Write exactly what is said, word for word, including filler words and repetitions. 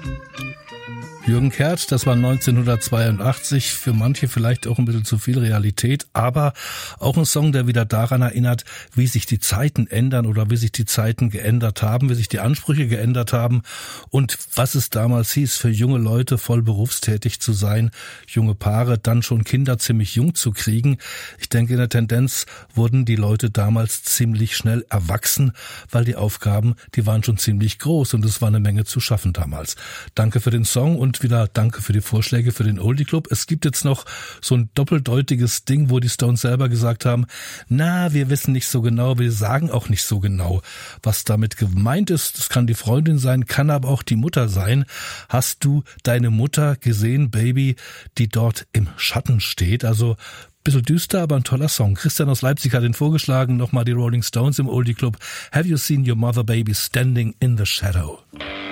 Jürgen Kert, das war neunzehnhundertzweiundachtzig, für manche vielleicht auch ein bisschen zu viel Realität, aber auch ein Song, der wieder daran erinnert, wie sich die Zeiten ändern oder wie sich die Zeiten geändert haben, wie sich die Ansprüche geändert haben und was es damals hieß, für junge Leute voll berufstätig zu sein, junge Paare, dann schon Kinder ziemlich jung zu kriegen. Ich denke, in der Tendenz wurden die Leute damals ziemlich schnell erwachsen, weil die Aufgaben, die waren schon ziemlich groß und es war eine Menge zu schaffen damals. Danke für den Song und wieder danke für die Vorschläge für den Oldie Club. Es gibt jetzt noch so ein doppeldeutiges Ding, wo die Stones selber gesagt haben, na, wir wissen nicht so genau, wir sagen auch nicht so genau, was damit gemeint ist. Das kann die Freundin sein, kann aber auch die Mutter sein. Hast du deine Mutter gesehen, Baby, die dort im Schatten steht? Also bisschen düster, aber ein toller Song. Christian aus Leipzig hat ihn vorgeschlagen. Nochmal die Rolling Stones im Oldie Club. Have you seen your mother, baby, standing in the shadow?